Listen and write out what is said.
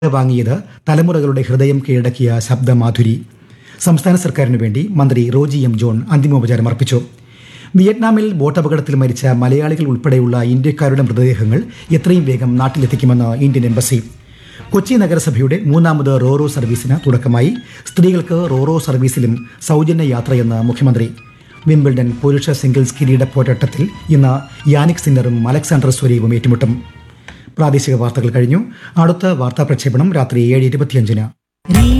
വാങ്ങിയത് തലമുറകളുടെ ഹൃദയം കീഴടക്കിയ ശബ്ദമാധുരി. സംസ്ഥാന സർക്കാരിനു വേണ്ടി മന്ത്രി റോജി എം ജോൺ അന്തിമോപചാരം അർപ്പിച്ചു. വിയറ്റ്നാമിൽ ബോട്ടപകടത്തിൽ മരിച്ച മലയാളികൾ ഉൾപ്പെടെയുള്ള ഇന്ത്യക്കാരുടെ മൃതദേഹങ്ങൾ എത്രയും വേഗം നാട്ടിലെത്തിക്കുമെന്ന് ഇന്ത്യൻ എംബസി. കൊച്ചി നഗരസഭയുടെ 3ാമത് റോറോ സർവീസിന് തുടക്കമായി. സ്ത്രീകൾക്ക് റോറോ സർവീസിലും സൗജന്യ യാത്രയെന്ന് മുഖ്യമന്ത്രി. വിംബിൾഡൺ പുരുഷ സിംഗിൾസ് കിരീട പോരാട്ടത്തിൽ ഇന്ന് യാനിക് സിന്നറും അലക്സാണ്ടർ സ്വരേവും ഏറ്റുമുട്ടും. പ്രാദേശിക വാർത്തകൾ കഴിഞ്ഞു. അടുത്ത വാർത്താ പ്രക്ഷേപണം രാത്രി 7:25.